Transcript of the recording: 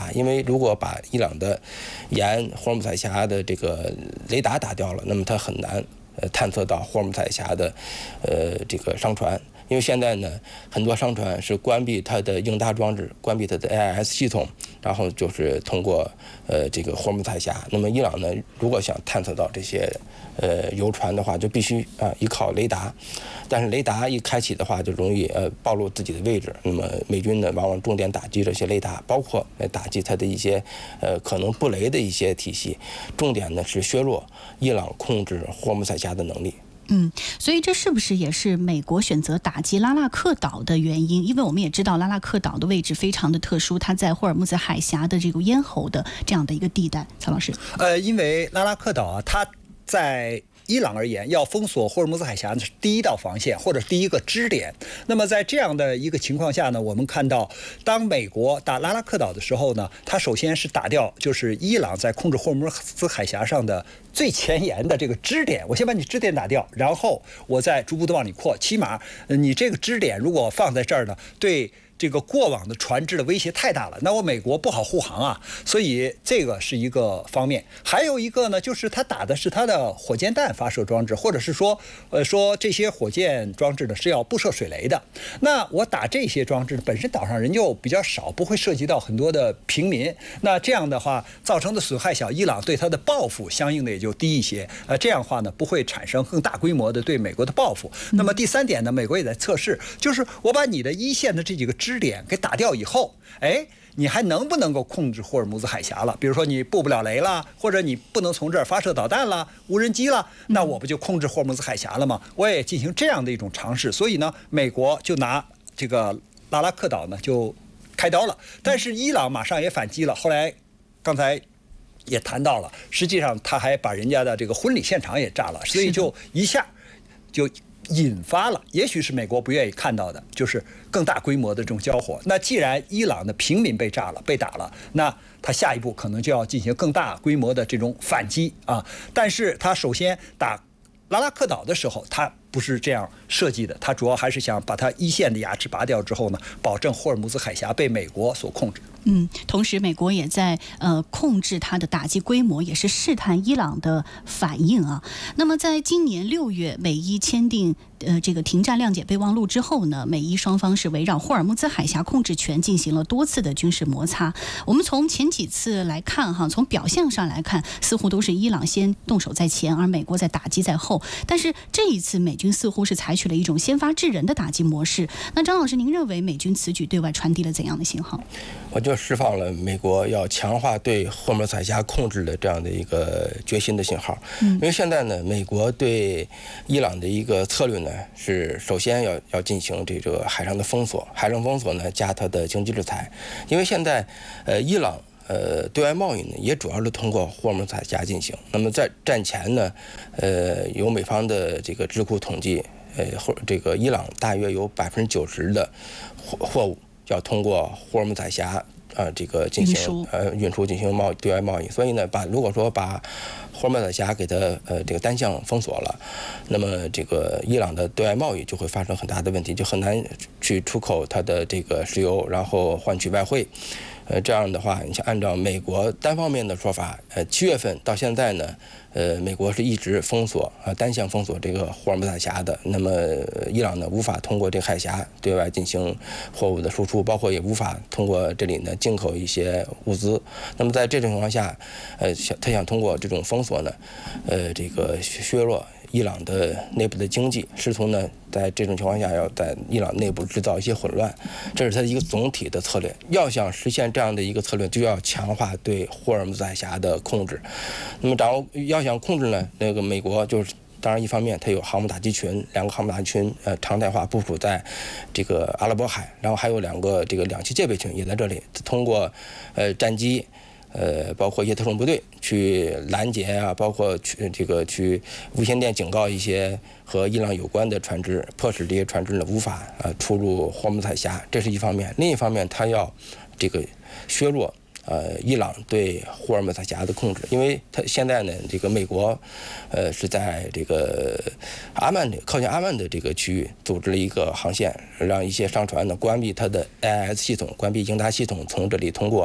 达，因为如果把伊朗的沿霍尔木兹海峡的这个雷达打掉了，那么它很难探测到霍尔木兹海峡的这个商船。因为现在呢，很多商船是关闭它的应答装置，关闭它的 AIS 系统，然后就是通过这个霍尔木兹海峡。那么伊朗呢，如果想探测到这些油船的话，就必须依靠雷达。但是雷达一开启的话，就容易暴露自己的位置。那么美军呢，往往重点打击这些雷达，包括打击它的一些可能布雷的一些体系。重点呢是削弱伊朗控制霍尔木兹海峡的能力。 所以这是不是也是美国选择打击拉拉克岛的原因？因为我们也知道拉拉克岛的位置非常的特殊，它在霍尔木兹海峡的这个咽喉的这样的一个地带。曹老师， 因为拉拉克岛啊，它在伊朗而言，要封锁霍尔木兹海峡是第一道防线或者第一个支点。那么在这样的一个情况下呢，我们看到，当美国打拉拉克岛的时候呢，它首先是打掉就是伊朗在控制霍尔木兹海峡上的最前沿的这个支点。我先把你支点打掉，然后我再逐步的往里扩。起码你这个支点如果放在这儿呢，对这个过往的船只的威胁太大了，那我美国不好护航啊，所以这个是一个方面。还有一个呢，就是他打的是他的火箭弹发射装置，或者是说这些火箭装置呢是要布设水雷的。那我打这些装置本身岛上人就比较少，不会涉及到很多的平民，那这样的话造成的损害小，伊朗对他的报复相应的也就低一些。这样的话呢，不会产生更大规模的对美国的报复。那么第三点呢，美国也在测试，就是我把你的一线的这几个支点给打掉以后，你还能不能够控制霍尔木兹海峡了？比如说你布不了雷了，或者你不能从这儿发射导弹了、无人机了，那我不就控制霍尔木兹海峡了吗？我也进行这样的一种尝试，所以呢，美国就拿这个拉拉克岛呢就开刀了。但是伊朗马上也反击了，后来刚才也谈到了，实际上他还把人家的这个婚礼现场也炸了，所以就一下就引发了，也许是美国不愿意看到的，就是更大规模的这种交火。那既然伊朗的平民被炸了、被打了，那他下一步可能就要进行更大规模的这种反击啊。但是他首先打拉拉克岛的时候，他不是这样设计的，他主要还是想把他一线的牙齿拔掉之后呢，保证霍尔木兹海峡被美国所控制。 同时美国也在控制它的打击规模，也是试探伊朗的反应啊。那么在今年6月，美伊签订这个停战谅解备忘录之后呢，美伊双方是围绕霍尔木兹海峡控制权进行了多次的军事摩擦。我们从前几次来看哈，从表象上来看，似乎都是伊朗先动手在前，而美国在打击在后。但是这一次美军似乎是采取了一种先发制人的打击模式。那张老师，您认为美军此举对外传递了怎样的信号？ 我就释放了美国要强化对霍尔木兹海峡控制的这样的一个决心的信号。因为现在呢，美国对伊朗的一个策略呢，是首先要进行这个海上的封锁，海上封锁呢加它的经济制裁。因为现在伊朗对外贸易呢也主要是通过霍尔木兹海峡进行。那么在战前呢，由美方的这个智库统计，这个伊朗大约有90%的货物要通过霍尔木兹海峡这个进行运输进行对外贸易。所以呢，如果说把霍尔木兹海峡给它这个单向封锁了，那么这个伊朗的对外贸易就会发生很大的问题，就很难去出口它的这个石油，然后换取外汇。这样的话，你像按照美国单方面的说法，7月份到现在呢，美国是一直封锁单向封锁这个霍尔木兹海峡的。那么伊朗呢，无法通过这个海峡对外进行货物的输出，包括也无法通过这里呢进口一些物资。那么在这种情况下，他想通过这种封锁呢，这个削弱伊朗的内部的经济，试图呢在这种情况下要在伊朗内部制造一些混乱，这是他一个总体的策略。要想实现这样的一个策略，就要强化对霍尔木兹海峡的控制。那么要想控制呢，那个美国就是当然一方面它有航母打击群，2个航母打击群常态化部署在这个阿拉伯海，然后还有2个这个两栖戒备群也在这里，通过战机。包括一些特种部队去拦截啊，包括去无线电警告一些和伊朗有关的船只，迫使这些船只呢无法出入霍尔木兹海峡，这是一方面。另一方面，他要这个削弱伊朗对霍尔木兹海峡的控制，因为他现在呢，这个美国是在这个靠近阿曼的这个区域组织了一个航线，让一些商船呢关闭它的 AIS 系统，关闭应答系统，从这里通过